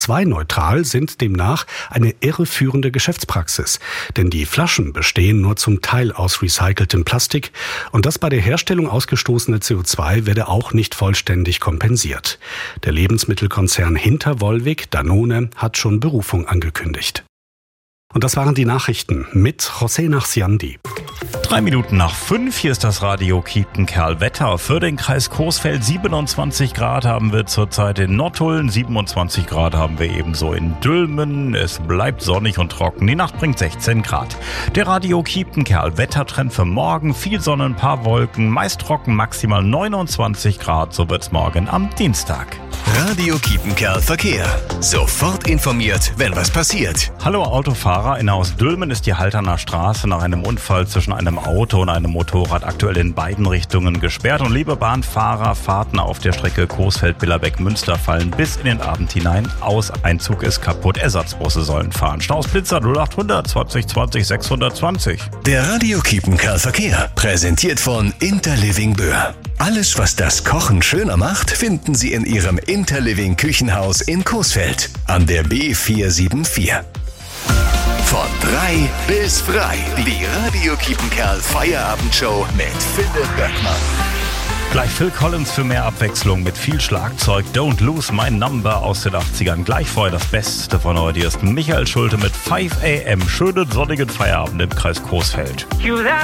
CO2-neutral sind demnach eine irreführende Geschäftspraxis. Denn die Flaschen bestehen nur zum Teil aus recyceltem Plastik und das bei der Herstellung ausgestoßene CO2 werde auch nicht vollständig kompensiert. Der Lebensmittelkonzern Hinterwolwig, Danone, hat schon Berufung angekündigt. Und das waren die Nachrichten mit José Nachsiandi. 5:03. Hier ist das Radio Kiepenkerl-Wetter. Für den Kreis Coesfeld 27 Grad haben wir zurzeit in Nottuln, 27 Grad haben wir ebenso in Dülmen. Es bleibt sonnig und trocken. Die Nacht bringt 16 Grad. Der Radio Kiepenkerl-Wettertrend für morgen. Viel Sonne, ein paar Wolken, meist trocken, maximal 29 Grad. So wird's morgen am Dienstag. Radio Kiepenkerl Verkehr. Sofort informiert, wenn was passiert. Hallo Autofahrer, in Haus Dülmen ist die Halterner Straße nach einem Unfall zwischen einem Auto und einem Motorrad aktuell in beiden Richtungen gesperrt. Und liebe Bahnfahrer, Fahrten auf der Strecke Coesfeld-Billerbeck-Münster fallen bis in den Abend hinein aus. Einzug ist kaputt, Ersatzbusse sollen fahren. Staus Blitzer 0800 20 20 620. Der Radio Kiepenkerl Verkehr, präsentiert von Interliving Böhr. Alles, was das Kochen schöner macht, finden Sie in Ihrem Interliving Küchenhaus in Coesfeld an der B474. Von 3 bis frei. Die Radio Kiepenkerl Feierabendshow mit Philipp Böckmann. Gleich Phil Collins für mehr Abwechslung mit viel Schlagzeug. Don't Lose My Number aus den 80ern. Gleich vorher das Beste von heute. Hier ist Michael Schulte mit 5 AM. Schönen sonnigen Feierabend im Kreis Coesfeld.